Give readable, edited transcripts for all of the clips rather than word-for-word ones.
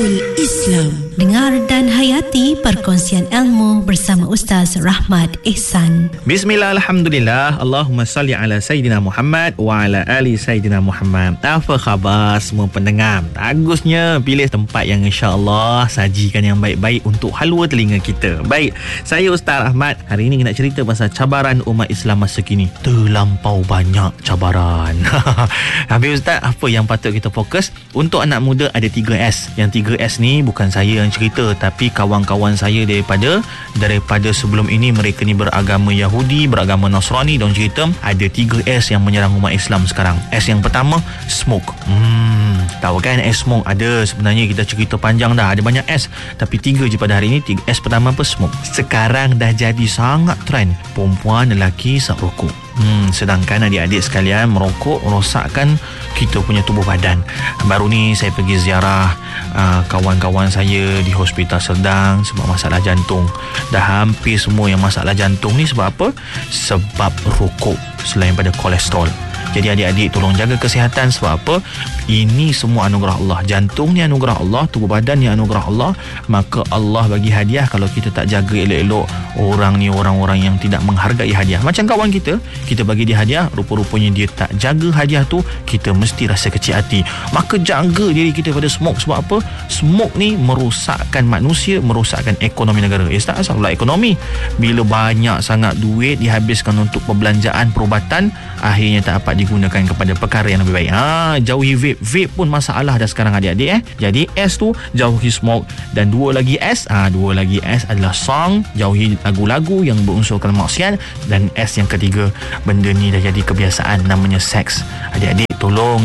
Nidaul Islam. Dengar dan hayati perkongsian ilmu bersama Ustaz Rahmat Ehsan. Bismillah, alhamdulillah. Allahumma salli ala Sayyidina Muhammad wa ala ali Sayyidina Muhammad. Apa khabar semua pendengar? Bagusnya pilih tempat yang insya-Allah sajikan yang baik-baik untuk halwa telinga kita. Baik, saya Ustaz Rahmat. Hari ini nak cerita pasal cabaran umat Islam masa kini. Terlampau banyak cabaran. Habis Ustaz, apa yang patut kita fokus? Untuk anak muda ada 3S. Yang 3S ni bukan saya yang cerita, tapi kawan-kawan saya daripada sebelum ini. Mereka ni beragama Yahudi, beragama Nasrani, dan cerita ada 3S yang menyerang umat Islam sekarang. S yang pertama, smoke. Tahu kan S smoke ada, sebenarnya kita cerita panjang dah, ada banyak S, tapi 3 je pada hari ini. 3S pertama apa? Smoke. Sekarang dah jadi sangat trend perempuan lelaki isap rokok. Sedangkan adik-adik sekalian, merokok merosakkan kita punya tubuh badan. Baru ni saya pergi ziarah kawan-kawan saya di Hospital Serdang sebab masalah jantung. Dah hampir semua yang masalah jantung ni sebab apa? Sebab rokok selain pada kolesterol. Jadi adik-adik tolong jaga kesihatan. Sebab apa? Ini semua anugerah Allah. Jantung ni anugerah Allah, tubuh badan ni anugerah Allah. Maka Allah bagi hadiah. Kalau kita tak jaga elok-elok, orang ni orang-orang yang tidak menghargai hadiah. Macam kawan kita bagi dia hadiah, rupa-rupanya dia tak jaga hadiah tu, kita mesti rasa kecil hati. Maka jaga diri kita pada smoke. Sebab apa? Smoke ni merosakkan manusia, merosakkan ekonomi negara. Tak asal pula ekonomi. Bila banyak sangat duit dihabiskan untuk perbelanjaan perubatan, akhirnya tak dapat digunakan kepada perkara yang lebih baik. Jauhi vape. Vape pun masalah dah sekarang adik-adik. Jadi S tu jauhi smoke. Dan dua lagi S adalah song. Jauhi lagu-lagu yang berunsurkan maksiat. Dan S yang ketiga, benda ni dah jadi kebiasaan, namanya seks. Adik-adik tolong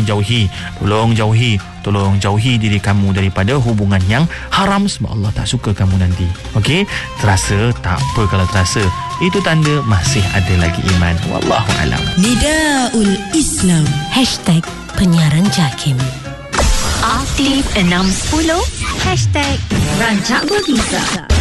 jauhi diri kamu daripada hubungan yang haram, sebab Allah tak suka kamu nanti. Okey, terasa tak apa kalau terasa. Itu tanda masih ada lagi iman. Wallahualam. Nidaul Islam. #penyiaran JAKIM. Aktif 610 #Rancak Berbisa.